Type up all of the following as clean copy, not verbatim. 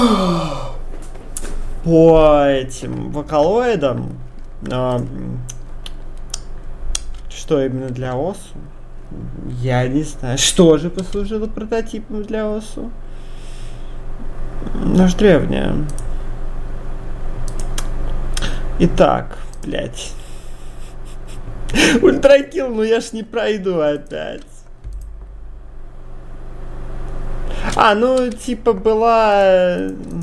по этим вокалоидам. Что именно для ОСУ? Я не знаю. Что же послужило прототипом для ОСУ? Наш древняя. Итак, блять. Ультракилл, ну я ж не пройду опять. Ну, типа была...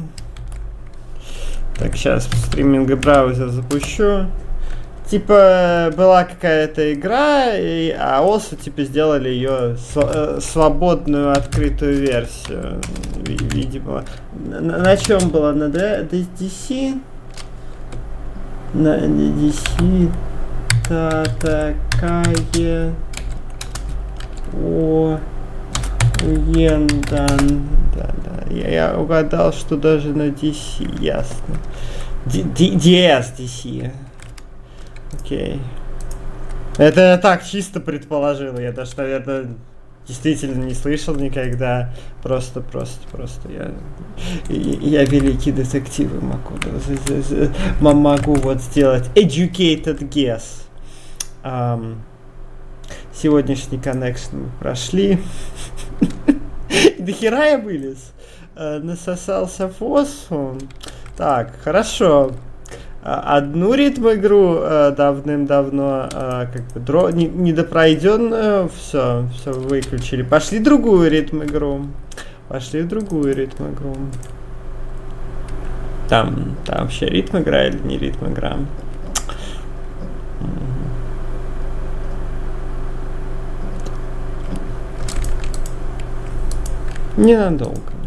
Так, сейчас стриминг браузер запущу. Типа была какая-то игра, а ОСУ типа сделали ее свободную открытую версию. Видимо. На чем была? На DC? На DC такая да. Я угадал, что даже на DC, ясно. DC. Окей. Это я так чисто предположил. Я даже, наверное, действительно не слышал никогда. Просто я великий детектив и могу вот сделать educated guess. Сегодняшний коннекшн мы прошли. До хера я вылез. Насосался фосфом. Так, хорошо. Одну ритм-игру давным-давно недопройденную все выключили. Пошли в другую ритм-игру. Там вообще ритм-игра или не ритм-игра? Ненадолго.